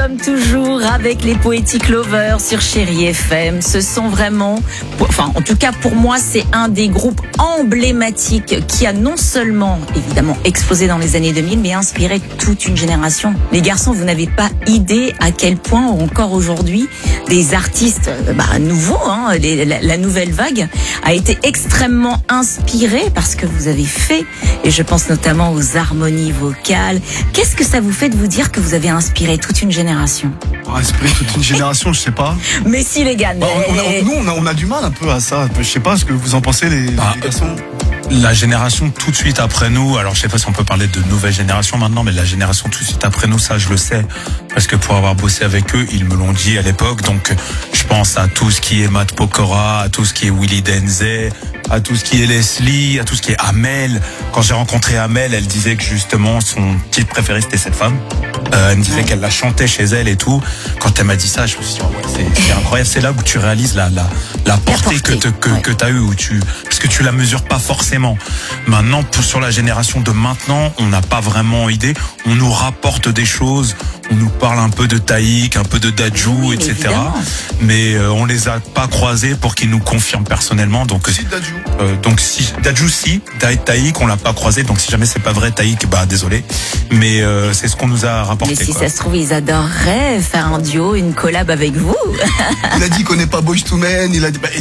sommes toujours avec les Poetic Lovers sur Chérie FM. Ce sont vraiment, enfin en tout cas pour moi, c'est un des groupes emblématiques qui a non seulement évidemment explosé dans les années 2000, mais inspiré toute une génération. Les garçons, vous n'avez pas idée à quel point encore aujourd'hui des artistes nouveaux, la nouvelle vague a été extrêmement inspirée par ce que vous avez fait, et je pense notamment aux harmonies vocales. Qu'est-ce que ça vous fait de vous dire que vous avez inspiré toute une génération? Inspiré toute une génération, je sais pas. Mais si les gars, on a du mal un peu à ça. Je sais pas ce que vous en pensez, les garçons. La génération tout de suite après nous, alors je sais pas si on peut parler de nouvelle génération maintenant, mais la génération tout de suite après nous, ça je le sais, parce que pour avoir bossé avec eux, ils me l'ont dit à l'époque, donc je pense à tout ce qui est Matt Pokora, à tout ce qui est Willy Denze, à tout ce qui est Leslie, à tout ce qui est Amel. Quand j'ai rencontré Amel, elle disait que justement son titre préféré c'était cette femme. Elle me disait qu'elle la chantait chez elle et tout. Quand elle m'a dit ça, je me suis dit c'est incroyable. C'est là où tu réalises la portée que t'as eu, parce que tu la mesures pas forcément. Maintenant, sur la génération de maintenant, on n'a pas vraiment idée. On nous rapporte des choses, on nous parle un peu de Taïk, un peu de Dadju, etc. Évidemment. Mais on les a pas croisés pour qu'ils nous confirment personnellement. Donc si Dadju. Dadju si, Taïk on l'a pas croisé. Donc si jamais c'est pas vrai Taïk, désolé. Mais c'est ce qu'on nous a rapporté. Mais si ça se trouve, ils adoreraient faire un duo, une collab avec vous. Il a dit qu'on n'est pas Boyz II Men. Il a dit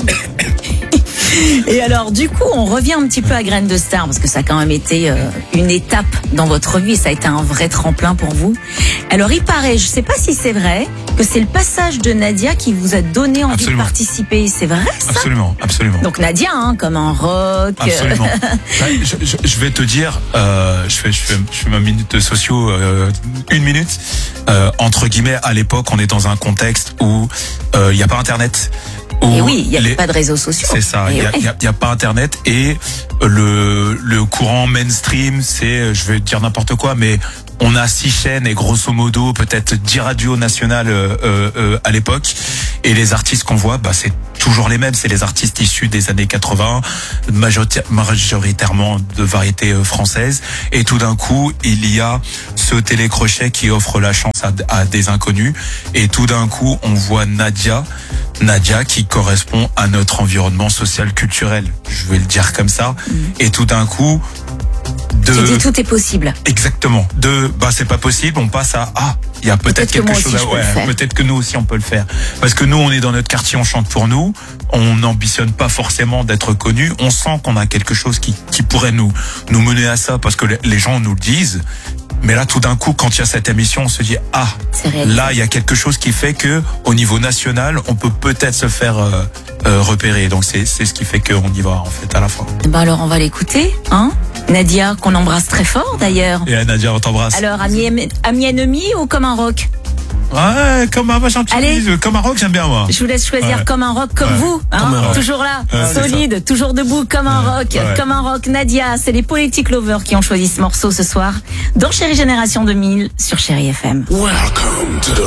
Et alors, du coup, on revient un petit peu à Graines de Star, parce que ça a quand même été une étape dans votre vie, ça a été un vrai tremplin pour vous. Alors, il paraît, je sais pas si c'est vrai, que c'est le passage de Nadia qui vous a donné envie de participer. C'est vrai, ça? Absolument, absolument. Donc Nadia, comme un rock. Absolument. Je vais te dire, je fais ma minute de sociaux, une minute. Entre guillemets, à l'époque, on est dans un contexte où il n'y a pas Internet. Et oui, il n'y a pas de réseaux sociaux. C'est ça, il y a pas Internet, et le courant mainstream, c'est, je vais dire n'importe quoi, mais on a 6 chaînes et grosso modo peut-être 10 radios nationales à l'époque, et les artistes qu'on voit, c'est toujours les mêmes, c'est les artistes issus des années 80, majoritairement de variété française, et tout d'un coup il y a ce télécrochet qui offre la chance à des inconnus, et tout d'un coup on voit Nadia qui correspond à notre environnement social culturel, je vais le dire comme ça, et tout d'un coup tu dis tout est possible. Exactement. C'est pas possible, on passe à il y a peut-être quelque chose peut-être que nous aussi on peut le faire. Parce que nous on est dans notre quartier, on chante pour nous, on n'ambitionne pas forcément d'être connu, on sent qu'on a quelque chose qui pourrait nous mener à ça, parce que les gens nous le disent. Mais là, tout d'un coup, quand il y a cette émission, on se dit là, il y a quelque chose qui fait que, au niveau national, on peut peut-être se faire repérer. Donc c'est ce qui fait qu'on y va en fait à la fin. Alors on va l'écouter, Nadia, qu'on embrasse très fort d'ailleurs. Et Nadia, on t'embrasse. Alors ami ennemi ou comme un rock? Ouais, comme un rock, j'aime bien moi. Je vous laisse choisir comme un rock, comme vous, toujours là, solide, toujours debout, comme un rock, Nadia. C'est les Poetic Lovers qui ont choisi ce morceau ce soir dans Chérie Génération 2000 sur Chérie FM. Welcome to the